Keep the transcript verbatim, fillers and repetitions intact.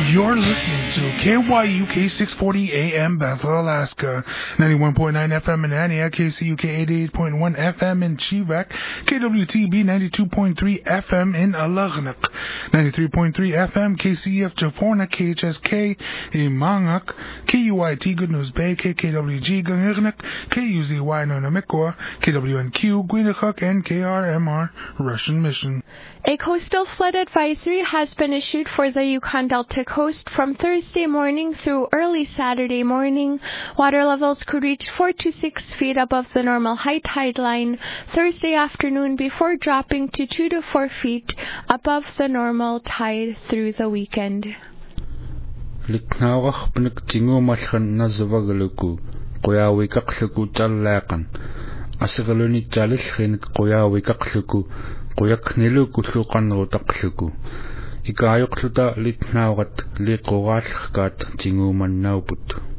You're listening to K Y U K six forty A M Bethel, Alaska, ninety-one point nine F M in Antioch, K C U K eighty-eight point one F M in Chivak, K W T B ninety-two point three F M in Alagnak, ninety-three point three F M, K C E F Jaforna, K H S K in Mangak, K U I T Good News Bay, K K W G Gangirnak, K U Z Y Nonamikwa, K W N Q Gwinachuk, and K R M R Russian Mission. A coastal flood advisory has been issued for the Yukon Delta coast from Thursday morning through early Saturday morning. Water levels could reach four to six feet above the normal high tide line Thursday afternoon before dropping to two to four feet above the normal tide through the weekend. Litnawach pnik tingu malchan nazavagaluku, qoyawi kakluku tallakan. Asigaluni talilhin qoyawi kakluku. Qoyak niluku luqanru taqluku. Ikayuqluta litnawat liqogalkat tinguman nauput.